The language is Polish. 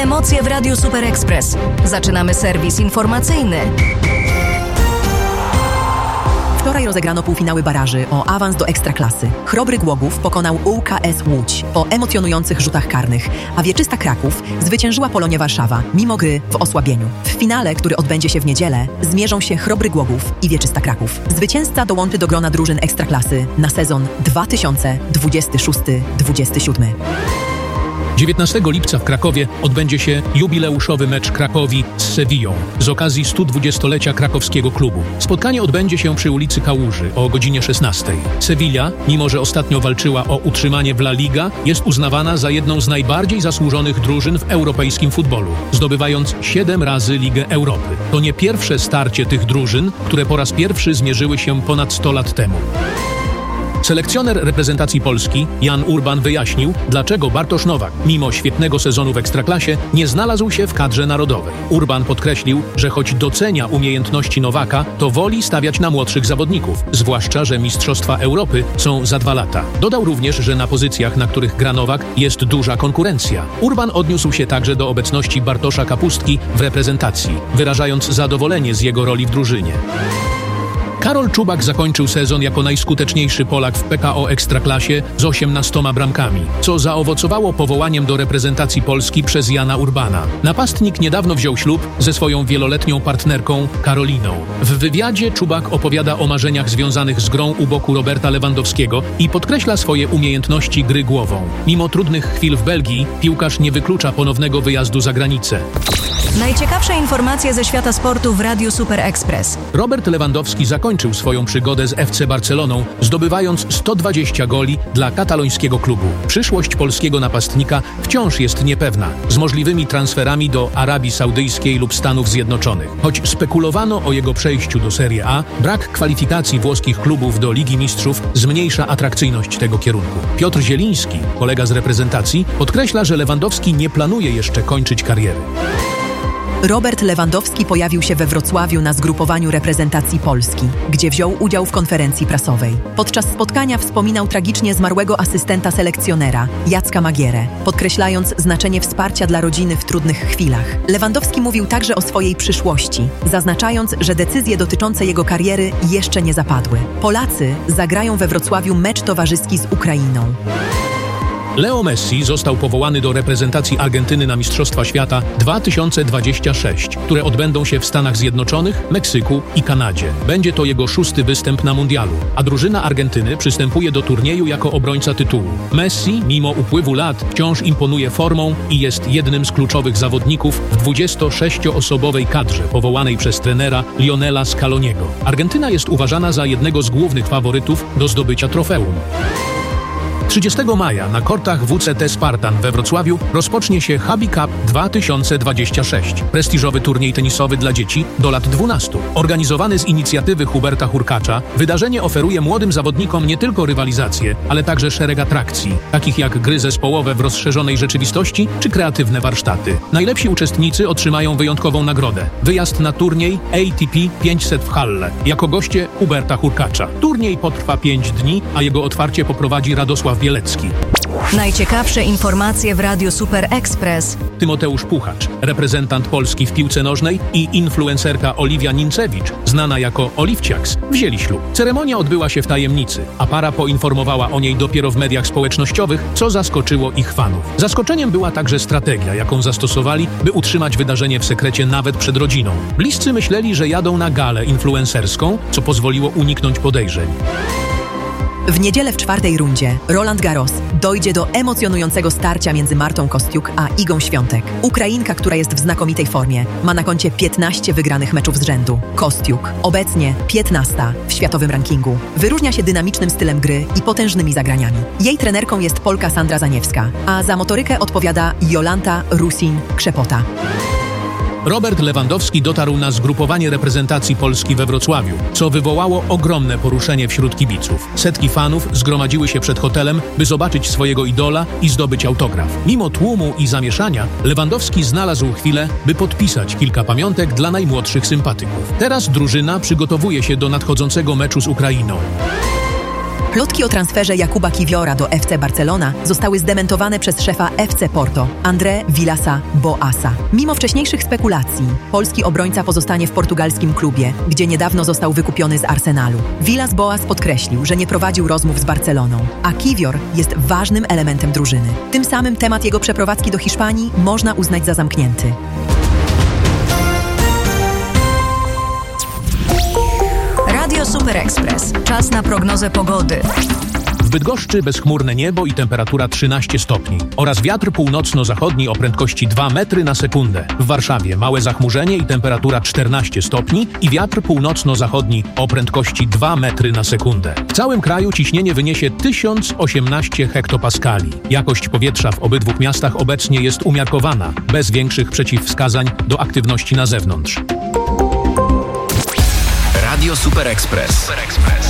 emocje w Radiu Super Express. Zaczynamy serwis informacyjny. Wczoraj rozegrano półfinały baraży o awans do Ekstraklasy. Chrobry Głogów pokonał ŁKS Łódź po emocjonujących rzutach karnych, a Wieczysta Kraków zwyciężyła Polonię Warszawa, mimo gry w osłabieniu. W finale, który odbędzie się w niedzielę, zmierzą się Chrobry Głogów i Wieczysta Kraków. Zwycięzca dołączy do grona drużyn Ekstraklasy na sezon 2026-27. 19 lipca w Krakowie odbędzie się jubileuszowy mecz Krakowi z Sewillą z okazji 120-lecia krakowskiego klubu. Spotkanie odbędzie się przy ulicy Kałuży o godzinie 16. Sewilla, mimo że ostatnio walczyła o utrzymanie w La Liga, jest uznawana za jedną z najbardziej zasłużonych drużyn w europejskim futbolu, zdobywając 7 razy Ligę Europy. To nie pierwsze starcie tych drużyn, które po raz pierwszy zmierzyły się ponad 100 lat temu. Selekcjoner reprezentacji Polski Jan Urban wyjaśnił, dlaczego Bartosz Nowak, mimo świetnego sezonu w Ekstraklasie, nie znalazł się w kadrze narodowej. Urban podkreślił, że choć docenia umiejętności Nowaka, to woli stawiać na młodszych zawodników, zwłaszcza że Mistrzostwa Europy są za 2 lata. Dodał również, że na pozycjach, na których gra Nowak, jest duża konkurencja. Urban odniósł się także do obecności Bartosza Kapustki w reprezentacji, wyrażając zadowolenie z jego roli w drużynie. Karol Czubak zakończył sezon jako najskuteczniejszy Polak w PKO Ekstraklasie z 18 bramkami, co zaowocowało powołaniem do reprezentacji Polski przez Jana Urbana. Napastnik niedawno wziął ślub ze swoją wieloletnią partnerką Karoliną. W wywiadzie Czubak opowiada o marzeniach związanych z grą u boku Roberta Lewandowskiego i podkreśla swoje umiejętności gry głową. Mimo trudnych chwil w Belgii, piłkarz nie wyklucza ponownego wyjazdu za granicę. Najciekawsze informacje ze świata sportu w Radiu Super Express. Robert Lewandowski zakończył swoją przygodę z FC Barceloną, zdobywając 120 goli dla katalońskiego klubu. Przyszłość polskiego napastnika wciąż jest niepewna, z możliwymi transferami do Arabii Saudyjskiej lub Stanów Zjednoczonych. Choć spekulowano o jego przejściu do Serie A, brak kwalifikacji włoskich klubów do Ligi Mistrzów zmniejsza atrakcyjność tego kierunku. Piotr Zieliński, kolega z reprezentacji, podkreśla, że Lewandowski nie planuje jeszcze kończyć kariery. Robert Lewandowski pojawił się we Wrocławiu na zgrupowaniu reprezentacji Polski, gdzie wziął udział w konferencji prasowej. Podczas spotkania wspominał tragicznie zmarłego asystenta selekcjonera, Jacka Magierę, podkreślając znaczenie wsparcia dla rodziny w trudnych chwilach. Lewandowski mówił także o swojej przyszłości, zaznaczając, że decyzje dotyczące jego kariery jeszcze nie zapadły. Polacy zagrają we Wrocławiu mecz towarzyski z Ukrainą. Leo Messi został powołany do reprezentacji Argentyny na Mistrzostwa Świata 2026, które odbędą się w Stanach Zjednoczonych, Meksyku i Kanadzie. Będzie to jego 6. występ na mundialu, a drużyna Argentyny przystępuje do turnieju jako obrońca tytułu. Messi, mimo upływu lat, wciąż imponuje formą i jest jednym z kluczowych zawodników w 26-osobowej kadrze powołanej przez trenera Lionela Scaloniego. Argentyna jest uważana za jednego z głównych faworytów do zdobycia trofeum. 30 maja na kortach WCT Spartan we Wrocławiu rozpocznie się Hubby Cup 2026, prestiżowy turniej tenisowy dla dzieci do lat 12. Organizowany z inicjatywy Huberta Hurkacza, wydarzenie oferuje młodym zawodnikom nie tylko rywalizację, ale także szereg atrakcji, takich jak gry zespołowe w rozszerzonej rzeczywistości czy kreatywne warsztaty. Najlepsi uczestnicy otrzymają wyjątkową nagrodę – wyjazd na turniej ATP 500 w Halle jako goście Huberta Hurkacza. Turniej potrwa 5 dni, a jego otwarcie poprowadzi Radosław Bielecki. Najciekawsze informacje w Radiu Super Express. Tymoteusz Puchacz, reprezentant Polski w piłce nożnej, i influencerka Oliwia Nincewicz, znana jako Oliwciaks, wzięli ślub. Ceremonia odbyła się w tajemnicy, a para poinformowała o niej dopiero w mediach społecznościowych, co zaskoczyło ich fanów. Zaskoczeniem była także strategia, jaką zastosowali, by utrzymać wydarzenie w sekrecie nawet przed rodziną. Bliscy myśleli, że jadą na galę influencerską, co pozwoliło uniknąć podejrzeń. W niedzielę w 4. rundzie Roland Garros dojdzie do emocjonującego starcia między Martą Kostiuk a Igą Świątek. Ukrainka, która jest w znakomitej formie, ma na koncie 15 wygranych meczów z rzędu. Kostiuk, obecnie 15 w światowym rankingu, wyróżnia się dynamicznym stylem gry i potężnymi zagraniami. Jej trenerką jest Polka Sandra Zaniewska, a za motorykę odpowiada Jolanta Rusin-Krzepota. Robert Lewandowski dotarł na zgrupowanie reprezentacji Polski we Wrocławiu, co wywołało ogromne poruszenie wśród kibiców. Setki fanów zgromadziły się przed hotelem, by zobaczyć swojego idola i zdobyć autograf. Mimo tłumu i zamieszania, Lewandowski znalazł chwilę, by podpisać kilka pamiątek dla najmłodszych sympatyków. Teraz drużyna przygotowuje się do nadchodzącego meczu z Ukrainą. Plotki o transferze Jakuba Kiwiora do FC Barcelona zostały zdementowane przez szefa FC Porto, André Villasa-Boasa. Mimo wcześniejszych spekulacji, polski obrońca pozostanie w portugalskim klubie, gdzie niedawno został wykupiony z Arsenalu. Villas-Boas podkreślił, że nie prowadził rozmów z Barceloną, a Kiwior jest ważnym elementem drużyny. Tym samym temat jego przeprowadzki do Hiszpanii można uznać za zamknięty. Radio Super Express. Czas na prognozę pogody. W Bydgoszczy bezchmurne niebo i temperatura 13 stopni oraz wiatr północno-zachodni o prędkości 2 metry na sekundę. W Warszawie małe zachmurzenie i temperatura 14 stopni i wiatr północno-zachodni o prędkości 2 metry na sekundę. W całym kraju ciśnienie wyniesie 1018 hektopaskali. Jakość powietrza w obydwu miastach obecnie jest umiarkowana, bez większych przeciwwskazań do aktywności na zewnątrz. Radio Super Express.